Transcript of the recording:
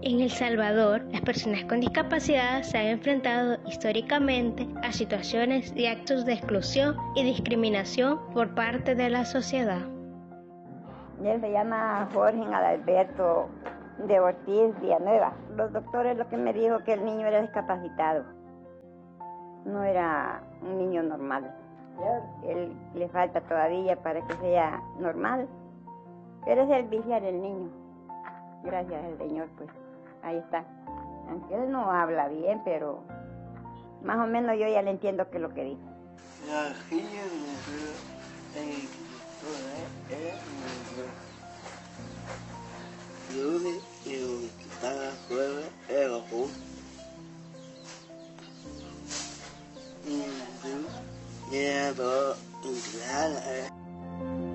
En El Salvador, las personas con discapacidad se han enfrentado históricamente a situaciones y actos de exclusión y discriminación por parte de la sociedad. Él se llama Jorge Adalberto de Ortiz Villanueva. Los doctores lo que me dijo que el niño era discapacitado, no era un niño normal. Él le falta todavía para que sea normal, pero es el vigiar el niño. Gracias al Señor, pues ahí está. Aunque él no habla bien, pero más o menos yo ya le entiendo qué es lo que dice.